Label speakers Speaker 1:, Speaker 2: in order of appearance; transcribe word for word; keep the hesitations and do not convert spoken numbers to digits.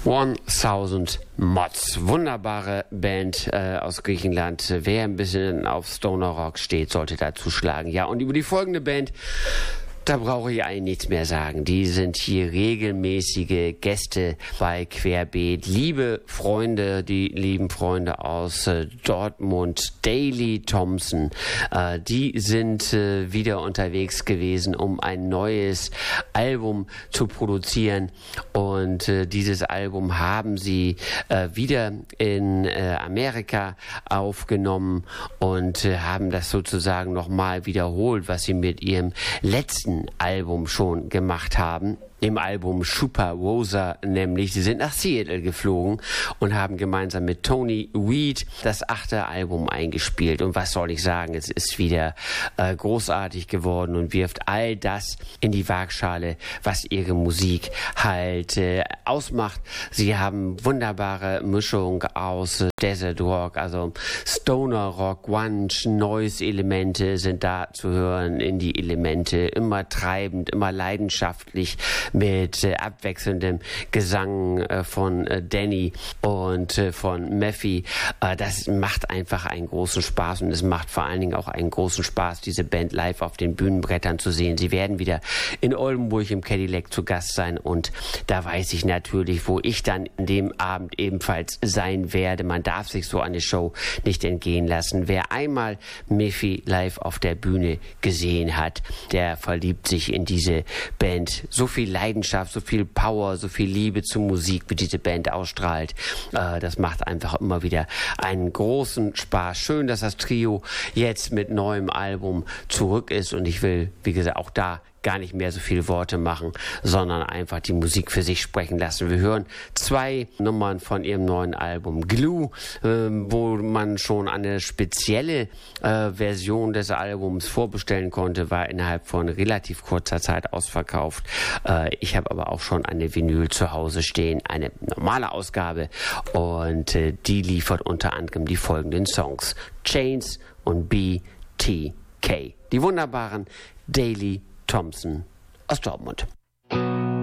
Speaker 1: tausend Mods. Wunderbare Band äh, aus Griechenland. Wer ein bisschen auf Stoner Rock steht, sollte da zuschlagen. Ja, und über die folgende Band, da brauche ich eigentlich nichts mehr sagen. Die sind hier regelmäßige Gäste bei Querbeet. Liebe Freunde, die lieben Freunde aus äh, Dortmund, Daley Thompson, äh, die sind äh, wieder unterwegs gewesen, um ein neues Album zu produzieren. Und äh, dieses Album haben sie äh, wieder in äh, Amerika aufgenommen und äh, haben das sozusagen nochmal wiederholt, was sie mit ihrem letzten Album schon gemacht haben. Im Album Super Rosa nämlich. Sie sind nach Seattle geflogen und haben gemeinsam mit Tony Weed das achte Album eingespielt. Und was soll ich sagen? Es ist wieder äh, großartig geworden und wirft all das in die Waagschale, was ihre Musik halt äh, ausmacht. Sie haben wunderbare Mischung aus äh, Desert Rock, also Stoner Rock, Grunge, Noise-Elemente sind da zu hören in die Elemente. Immer treibend, immer leidenschaftlich, mit äh, abwechselndem Gesang äh, von äh, Danny und äh, von Meffy. Äh, das macht einfach einen großen Spaß und es macht vor allen Dingen auch einen großen Spaß, diese Band live auf den Bühnenbrettern zu sehen. Sie werden wieder in Oldenburg im Cadillac zu Gast sein und da weiß ich natürlich, wo ich dann an dem Abend ebenfalls sein werde. Man darf sich so eine Show nicht entgehen lassen. Wer einmal Meffy live auf der Bühne gesehen hat, der verliebt sich in diese Band. So viel Leidenschaft, so viel Power, so viel Liebe zur Musik, wie diese Band ausstrahlt. Äh, das macht einfach immer wieder einen großen Spaß. Schön, dass das Trio jetzt mit neuem Album zurück ist und ich will, wie gesagt, auch da gar nicht mehr so viele Worte machen, sondern einfach die Musik für sich sprechen lassen. Wir hören zwei Nummern von ihrem neuen Album Glue, äh, wo man schon eine spezielle äh, Version des Albums vorbestellen konnte, war innerhalb von relativ kurzer Zeit ausverkauft. Äh, ich habe aber auch schon eine Vinyl zu Hause stehen, eine normale Ausgabe und äh, die liefert unter anderem die folgenden Songs: Chains und B T K. Die wunderbaren Daley Thompson aus Dortmund.